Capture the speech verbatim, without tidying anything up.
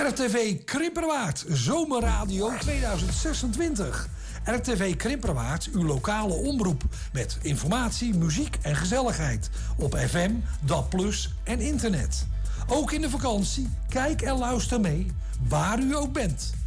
R T V Krimperwaard, Zomerradio tweeduizend zesentwintig. R T V Krimperwaard, uw lokale omroep. Met informatie, muziek en gezelligheid. Op F M, D A B plus, en internet. Ook in de vakantie, kijk en luister mee, waar u ook bent.